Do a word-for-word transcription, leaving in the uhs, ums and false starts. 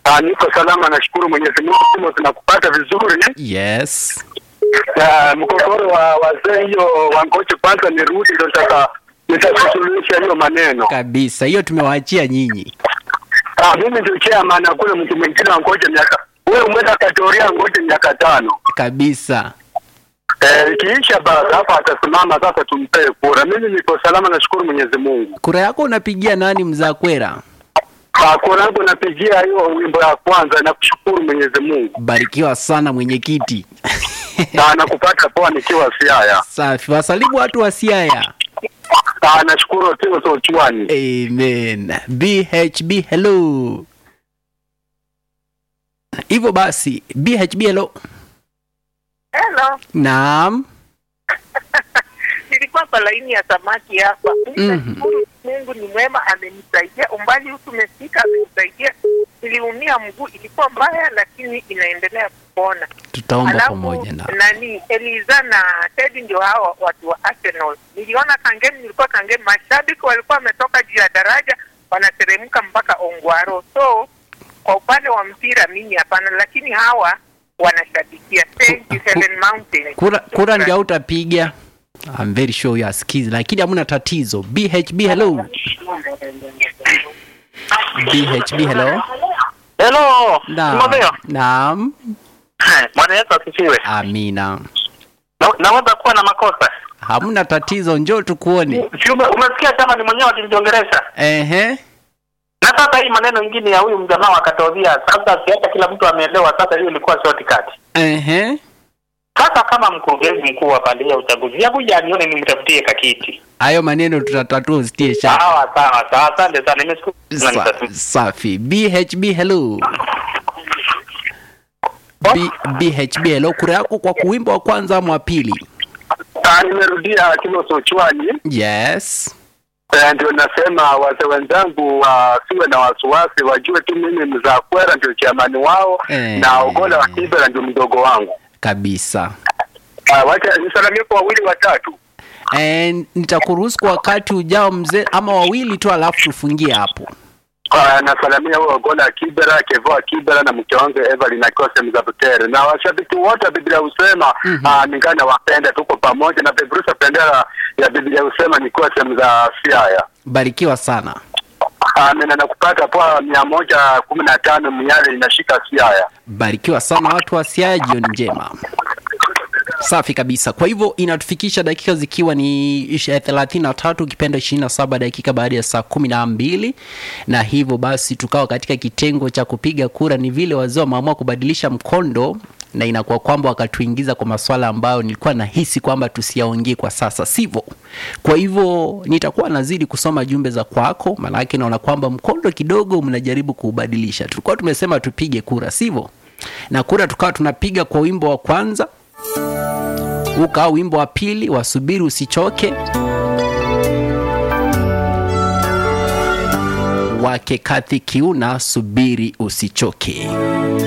Ah, niko salama, nashukuru Mwenyezi Mungu, tunakupata vizuri. Yes. Ah, mkokoro wa wazee hiyo wangoje kwanza nirudi ndio sasa nitasuluhisha hiyo maneno. Kabisa. Hiyo tumewaachia nyinyi. Ah, mimi ndio chairman na kule mtu mwingine wangoje miaka. Wewe umeenda katoria ngoje miaka tano. Kabisa. Eh, ikiisha basi hapa atasimama sasa tumpe kura. Mimi niko salama, nashukuru Mwenyezi Mungu. Kura yako unapigia nani Mzakwera? Ah, kura yangu napigia hiyo wimbo ya kwanza na kushukuru Mwenyezi Mungu. Barikiwa sana mwenyekiti. Na nakupata poa nikiwa Siaya. Safi. Wasalimu watu wa Siaya. Ah, nashukuru tu so chwani. Amen. B H B hello. Hivyo basi B H B hello. Hello. Naam. Nilikuwa kwa laini ya samaki hapa. Mhm. Mungu ni mwema, amenisaidia. Umbali huu tumefika, amenisaidia. Niliumia mguu, ilikuwa mbaya lakini inaendelea kupona. Tutaomba Alafu, pamoja na. nani Eliza na Teddy ndio hao watu wa Arsenal. Niliona Kangemi, nilikuwa Kangemi, mashabiki walikuwa wametoka juu ya daraja wanateremka mpaka Ongwaro. So kwa upande wa mpira mimi hapana, lakini hawa wanashabikia Saint Helen Mountain. Kura kura ndio utapiga. I'm very sure you are skills lakini hamna tatizo. B H B hello. B H B hello. Hello. Naam. Naam. Bwana Yesu asifiwe. Amina. Na, naweza kuwa na makosa. Hamna tatizo, njoo tukuone. Ume, umesikia kama ni mwenyewe akiongelesha? Ehe. Na sasa hii maneno mengine ya huyu mjamaa akatodhia, sasa siacha kila mtu ameelewa, sasa hiyo ilikuwa shortcut. Ehe. Sasa kama mkurugenzi mkuu wa pande ya uchaguzi, hebu janione nimtafutie kakiti. Hayo maneno tutatatua usitie shaka. Sawa sawa sawa, asante sana, nimeshukuru. Sa, safi. B H B hello. B, B H B hello, kura yako kwa kuwimbo wa kwanza ama wa pili? Ah, nimerudia kilo sochwani. Yes. Eh, ndio nasema wazee wenzangu wasiwe na wasiwasi, wajue tu mimi Mzakwera ndio chairman wao eh, na Ogola wa Kibera ndio mdogo wangu. Kabisa. Ah, wacha nisalamie kwa wawili watatu. And nitakuruhusu kwa wakati ujao mzee, ama wawili tu alafu tufungie hapo. Ah, nasalamia huyo Ogola Kibera, Kevoa Kibera na mke wangu Evelyn na Kose Mzabutere. Na washabiki wote Biblia usema mm-hmm. ah, ningana wapenda tuko pamoja na Biblia pendera ya Biblia usema ni kwa sehemu za Siaya. Barikiwa sana. Amina, na kupata poa mia moja kumi na tano miale inashika Siaya. Barikiwa sana watu wa Siaya, jioni njema. Safi kabisa. Kwa hivyo inatufikisha dakika zikiwa ni thelathini na tatu kipenda ishirini na saba dakika baada ya saa kumi na mbili, na hivyo basi tukawa katika kitengo cha kupiga kura. Ni vile wazee wameamua kubadilisha mkondo na inakuwa kwamba wakatuingiza kwa masuala ambayo nilikuwa nahisi kwamba tusiyaongee kwa sasa, sivyo? Kwa hivyo nitakuwa nazidi kusoma jumbe za kwako, maana yake naona kwamba mkondo kidogo mnajaribu kubadilisha. Tulikuwa tumesema tupige kura, sivyo? Na kura tukawa tunapiga kwa wimbo wa kwanza, uka wimbo wa pili wasubiri usichoke wake Kathy Kiuna subiri usichoke.